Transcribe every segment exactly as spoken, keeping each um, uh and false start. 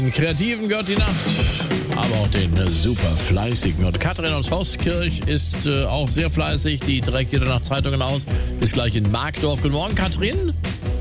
Den Kreativen gehört die Nacht, aber auch den äh, super fleißigen. Und Katrin aus Horstkirch ist äh, auch sehr fleißig. Die trägt jede Nacht Zeitungen aus. Ist gleich in Markdorf. Guten Morgen, Katrin.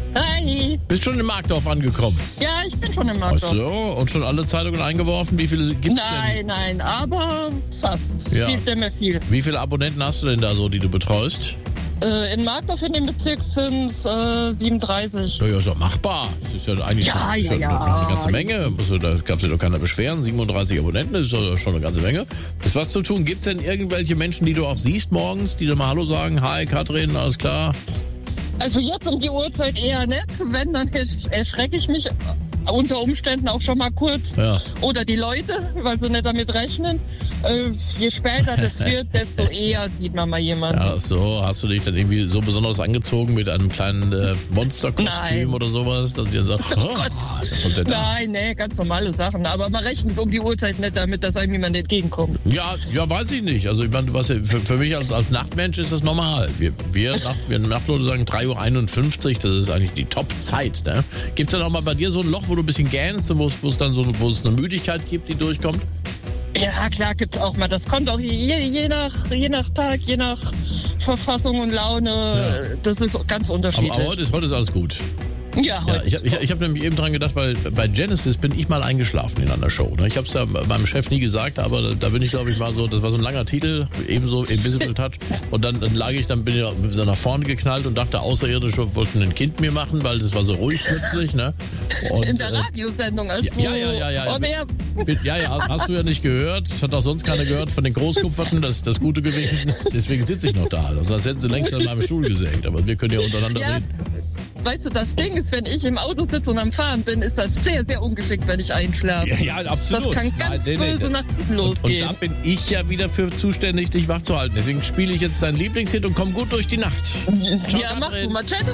Hi. Bist schon in Markdorf angekommen? Ja, ich bin schon im Ach Markdorf. so, und schon alle Zeitungen eingeworfen? Wie viele gibt's Nein, denn? nein, aber fast. Ja. Viel, denn mir viel. Wie viele Abonnenten hast du denn da so, die du betreust? Äh, in Markdorf in dem Bezirk sind es äh, siebenunddreißig. Ja, ja, ist doch machbar. Das ist ja eigentlich Ja, ist ja, ja. noch eine ganze Menge. Also, da darf sich doch keiner beschweren. siebenunddreißig Abonnenten, das ist doch schon eine ganze Menge. Ist was zu tun. Gibt es denn irgendwelche Menschen, die du auch siehst morgens, die dir mal Hallo sagen? Hi, Katrin, alles klar? Also jetzt um die Uhrzeit eher nicht. Wenn, dann ersch erschrecke ich mich unter Umständen auch schon mal kurz. Ja. Oder die Leute, weil sie nicht damit rechnen. Äh, je später das wird, desto eher sieht man mal jemanden. Ja, so. Hast du dich dann irgendwie so besonders angezogen mit einem kleinen äh, Monsterkostüm Nein. oder sowas, dass ihr sagt, oh, Gott. da kommt der da. Nein, nee, ganz normale Sachen. Aber man rechnet um die Uhrzeit nicht damit, dass einem jemand entgegenkommt. Ja, ja, weiß ich nicht. Also ich meine, was für, für mich als, als Nachtmensch ist das normal. Wir, wir, Nacht, wir Nachtleute sagen drei Uhr einundfünfzig, das ist eigentlich die Top-Zeit. Ne? Gibt es dann auch mal bei dir so ein Loch, wo du ein bisschen gähnst und wo es wo es dann so wo es eine Müdigkeit gibt, die durchkommt? Ja, klar gibt's auch mal. Das kommt auch je, je, nach, je nach Tag, je nach Verfassung und Laune. Ja. Das ist ganz Aber, unterschiedlich. aber heute, ist, heute ist alles gut. ja, Ja, heute. ich ich, ich habe nämlich eben dran gedacht, weil bei Genesis bin ich mal eingeschlafen in einer Show. Ne? Ich habe es ja meinem Chef nie gesagt, aber da, da bin ich, glaube ich, mal so, das war so ein langer Titel, ebenso Invisible Touch. Und dann, dann lag ich, dann bin ich so nach vorne geknallt und dachte, Außerirdische wollten ein Kind mir machen, weil das war so ruhig plötzlich. Ne? Und, In der äh, Radiosendung, als ja, du ja, ja, ja, ja. on air. Ja, ja, hast du ja nicht gehört. Hat auch sonst keiner gehört von den Großkupferten, das, das gute gewesen. Deswegen sitze ich noch da. Also, sonst hätten sie längst an meinem Stuhl gesägt. Aber wir können ja untereinander Ja, reden. weißt du, das Ding ist, wenn ich im Auto sitze und am Fahren bin, ist das sehr, sehr ungeschickt, wenn ich einschlafe. Ja, ja, absolut. Das kann ganz Nein, nee, nee, böse nach hinten Und, und losgehen. da bin ich ja wieder für zuständig, dich wach zu halten. Deswegen spiele ich jetzt deinen Lieblingshit und komm gut durch die Nacht. Ciao, ja, mach Katrin. du mal. Ciao.